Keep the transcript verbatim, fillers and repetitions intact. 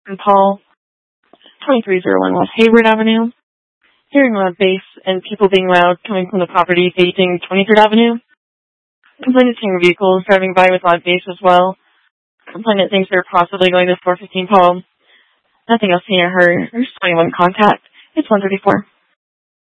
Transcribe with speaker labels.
Speaker 1: And Paul, twenty-three oh one West Hayward Avenue. Hearing loud bass and people being loud coming from the property facing twenty-third Avenue. Complainant seeing vehicles driving by with loud bass as well. Complainant thinks they're possibly going to four fifteen Paul. Nothing else seen or heard. There's twenty-one contact. It's one thirty-four.